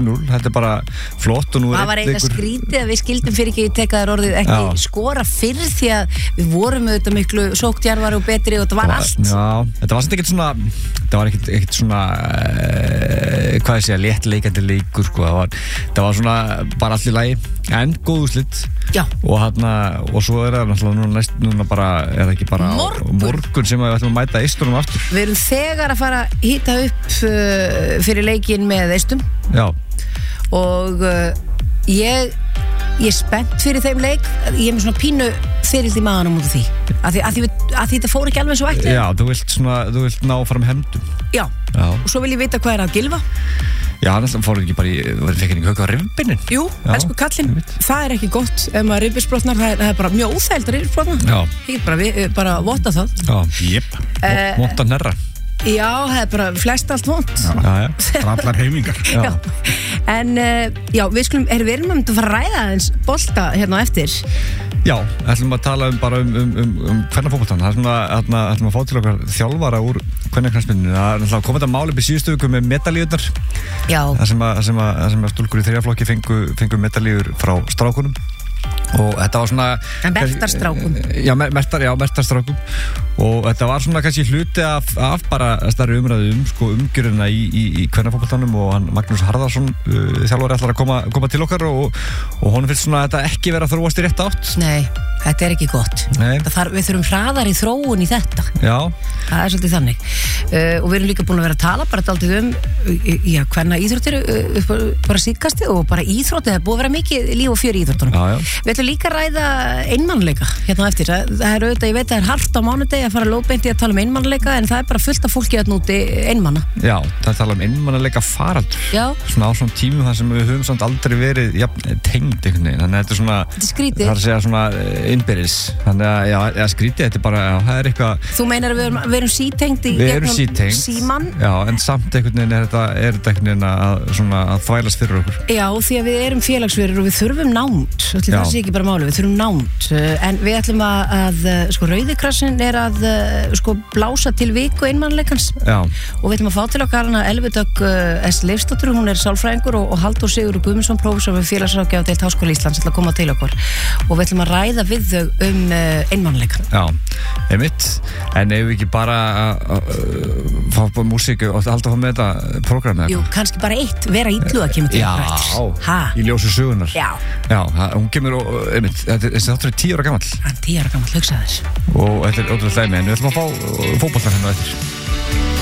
1-0, þetta bara flott og nú það var eitthvað skrítið að við skildum fyrir ekki tekaðar orðið ekki skora fyrr því að við vorum auðvitað miklu sóktjarfari og betri og þetta var allt þetta var ekkert svona þetta var ekkert svona hvað ég segja, léttleikandi leikur sko. það var svona bara allt í lagi en góð úrslit og svo það náttúrulega núna bara það ekki bara morgun sem við ætlum að mæta Eistunum aftur. Við erum þegar að fara að hita upp fyrir leikinn með Eistum og ég er spennt fyrir þeim leik, ég er með svona pínu fyrild í maðanum út af því að því þetta fór ekki alveg svo ætti. Já, þú vilt ná fram hefndum. Já, og svo vil ég vita hvað að Gylfa. Já, hann fór ekki bara fekk hann ekki högg á rifbinin. Jú, elsku kallinn, það er ekki gott ef maður rifbisbrotnar, það er bara mjög óþægild að rifbisbrotna. Ég er bara votta það. Já, vont að hnerra. Já, það er bara flest allt vont. Já, allar heimingar. En við erum að fara að ræða eins bolta hérna á eftir. Já, ætlum að tala bara um kvennafótboltann. Það er svona ætlum að fá til okkar þjálfara úr kvennaknattspyrnunni. Það er komið þetta mál upp í síðustu viku með medalíurnar. Já. Það sem að stúlkur í 3. flokki fengu medalíur frá strákunum. Og þetta var svona mertarstrákum. Já, mertarstrákum. Og þetta var svona kannski hluti af bara stærri umræðu umgjörina í kvennafótboltanum og hann Magnús Harðarsson þjálfari ætlar að koma til okkar og honum finnst svona að þetta ekki vera að þróast í rétt átt. Nei, þetta er ekki gott. Við þurfum hraðar í þróun í þetta. Já. Það er svolítið þannig. Og við erum líka búin að vera að tala bara dálítið hvenna íþróttir bara síðkastið og bara íþróttið, það er búið að vera mikið líf og fjör í íþróttunum. Við ætlum líka að ræða einmannleika hérna eftir. Það er auðvitað, ég veit að það er hart á mánudegi að fara lóðbeint í að tala einmannleika en það er bara fullt af fólki hérna úti einmanna. Já, það tala einmannleika faraldur. Já. Svona á svona tímum þar sem við höfum samt aldrei verið tengd einhvern veginn. Þannig að þetta er svona skrítið. Það er að segja svona innbyrðis. Þannig að skrítið, þetta er bara, það er eitthvað. Þú meinar að við erum sítengd í gegnum síman? Já, en samt einhvern veginn er þetta einhvern veginn að þvælast fyrir okkur. Já, því að við erum félagsverur og við þurfum nánd. Það sé ekki bara máli, við þurfum nánd. En við ætlum að Rauði krossinn er að blása til viku einmannleikans. Já. Og við ætlum að fá til okkar hana Elvu Dögg S. Leifsdóttur, hún er sálfræðingur og Halldór Sigurður Guðmundsson, prófessor við félagsráðgjafardeild Háskóla Íslands ætla að koma til okkur. Og við ætlum að ræða við þau einmannleikan. Já, einmitt. En ef við ekki bara fá bara músík og halda að fá með þetta prógramið? Jú, kannski bara eitt, vera illu að kemur til okkur. Já, í ljósi sögunar. Já. Já, hún kemur einmitt, þessi þáttur er 10 ára gamall. Hann 10 ára gamall, hugsa þess. Og þetta er ótrúlega dæmi, en við ætlum að fá fótboltann hérna eftir.